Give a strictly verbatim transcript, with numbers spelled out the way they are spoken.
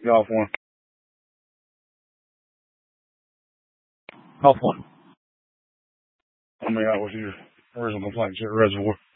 Golf one. Golf one. Help me out with your original complaint, your reservoir.